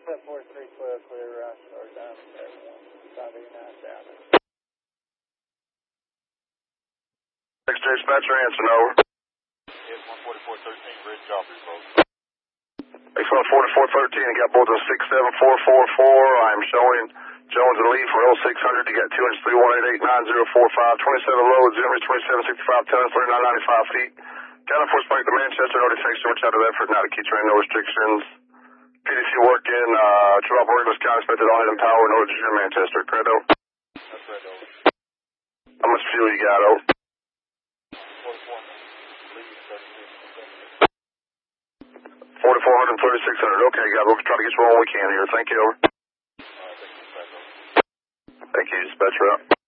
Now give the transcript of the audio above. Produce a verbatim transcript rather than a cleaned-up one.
seven four three twelve, clear right, start down at one five eight nine down. Next dispatcher, answer, over. X one forty-four thirteen, bridge job report. X one forty-four thirteen, I got both of six seven four four four. I'm showing Jones and Lee for L six hundred. You got two hundred three one eight eight nine zero four five. twenty-seven loads, Zimmer twenty-seven sixty-five tons, thirty-nine ninety-five feet. Got a force back to Manchester, no detection, much out of effort, not a key train, no restrictions. P D C working, uh, drop Douglas County, expected on it in power, no restriction, Manchester. Credo. That's right, over. How much fuel you got, O? forty-four, Lee, forty-four hundred, thirty-six hundred. Okay, guys, we'll try to get you all we can here. Thank you, over. Uh, thank you, dispatch, over. Thank you, dispatcher out.